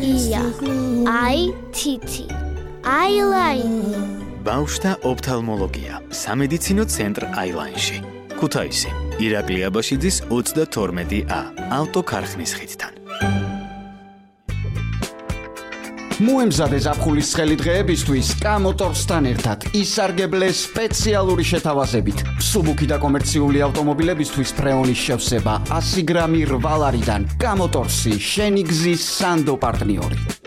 ია IT Eyeline ბავშვთა ოფთალმოლოგია სამედიცინო ცენტრ Eyeline-ში ქუთაისი ირაკლი აბაშიძის 32A ავტოქარხნის ხიდთან მოემზადე ზაფხულის ცხელი დღეებისთვის კამოტორსთან ერთად ისარგებლე სპეციალური შეთავაზებით. მსუბუქი და კომერციული ავტომობილებისთვის ფრეონის შევსება 100 გრამი 8 ლარიდან. კამოტორსი, შენი გზის სანდო პარტნიორი.